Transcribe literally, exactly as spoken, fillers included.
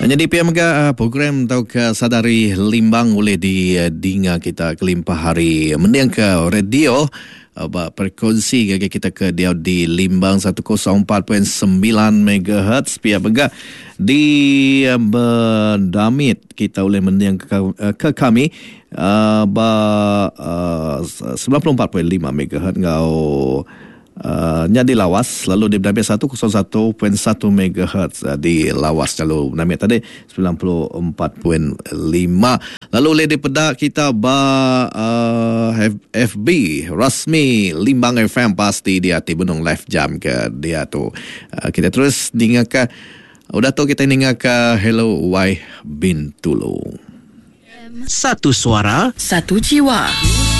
Jadi P M G uh, program tau ke sadari limbang oleh di uh, dinga kita kelimpah hari mendiang ke radio uh, berkongsi gaya kita ke dia di limbang seratus empat perpuluhan sembilan megahertz P M G di uh, berdamit kita oleh mendiang ke, uh, ke kami uh, ba, uh, sembilan puluh empat perpuluhan lima megahertz ngau Uh, nya di lawas lalu di berdamit seratus satu perpuluhan satu megahertz uh, di lawas lalu berdamit tadi sembilan puluh empat perpuluhan lima lalu oleh di pedak kita ba uh, F B rasmi Limbang F M pasti dia ti benung live jam ke dia tu uh, kita terus dengarkan udah tu kita dengarkan Hello Wai Bintulu. Satu suara, satu jiwa.